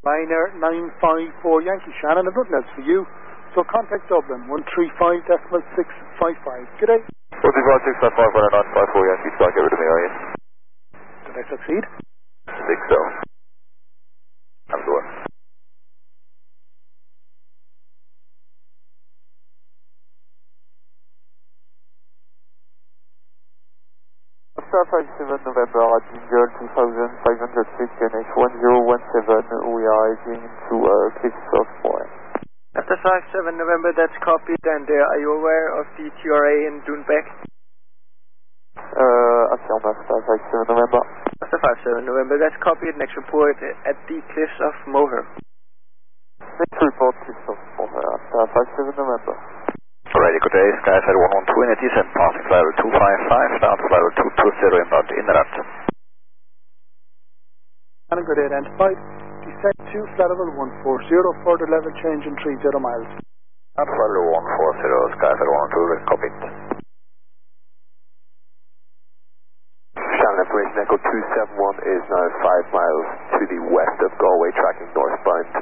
Ryanair 954 Yankee Shannon, and nothing else for you. So contact Dublin 135.655. Good day. 135.655 for a 954 Yankee, so get rid of me, are you? Did I succeed? I think so. I'm the one. Star 57 November at Ginger 2500 feet, NH 1017, we are heading to Cliffs of Moher. After 57 November, that's copied, and are you aware of the TRA in Doonbeck? Affirm after 57 November. After 57 November, that's copied, next report at the Cliffs of Moher. Next report, Cliffs of Moher, after 57 November. Alright, good day, SkySat 112 in descent, passing level 255, down to level 220 inbound inland. And good day identified. Descent to flight level 140, further level change in 30 miles. At level 140, SkySat 112, copied. Shannon Operation Echo 271 is now 5 miles to the west of Galway, tracking northbound.